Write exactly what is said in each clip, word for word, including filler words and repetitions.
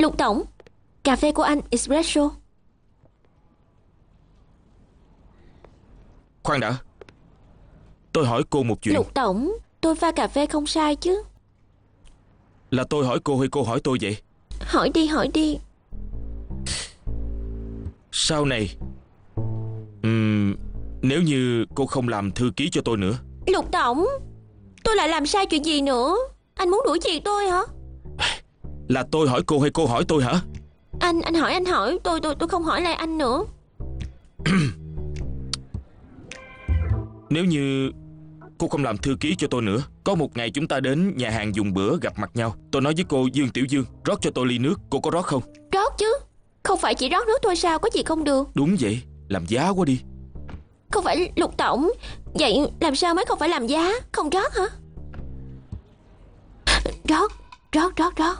Lục tổng, cà phê của anh espresso. Khoan đã, tôi hỏi cô một chuyện. Lục tổng, tôi pha cà phê không sai chứ? Là tôi hỏi cô hay cô hỏi tôi vậy? Hỏi đi, hỏi đi. Sau này ừm, nếu như cô không làm thư ký cho tôi nữa. Lục tổng, tôi lại làm sai chuyện gì nữa? Anh muốn đuổi việc tôi hả? Là tôi hỏi cô hay cô hỏi tôi hả? Anh, anh hỏi anh hỏi, tôi tôi tôi không hỏi lại anh nữa. Nếu như cô không làm thư ký cho tôi nữa, có một ngày chúng ta đến nhà hàng dùng bữa gặp mặt nhau. Tôi nói với cô: Dương Tiểu Dương, rót cho tôi ly nước. Cô có rót không? Rót chứ. Không phải chỉ rót nước thôi sao, có gì không được? Đúng vậy, làm giá quá đi. Không phải Lục tổng. Vậy làm sao mới không phải làm giá? Không rót hả? Rót, rót, rót, rót.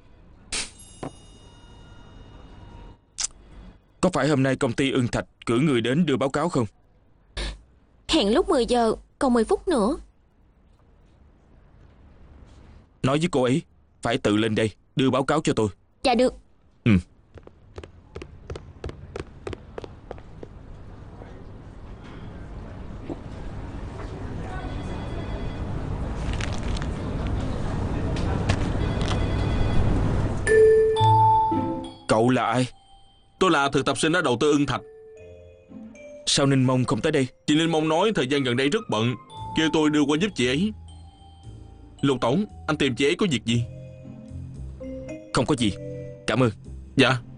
Có phải hôm nay công ty Ưng Thạch cử người đến đưa báo cáo không? Hẹn lúc mười giờ, còn mười phút nữa. Nói với cô ấy phải tự lên đây đưa báo cáo cho tôi. Dạ được. Ừ. Cậu là ai? Tôi là thực tập sinh ở đầu tư Ưng Thạch. Sao Ninh Mông không tới đây? Chị Ninh Mông nói thời gian gần đây rất bận, kêu tôi đưa qua giúp chị ấy. Lục tổng, anh tìm chị ấy có việc gì? Không có gì, cảm ơn. Dạ.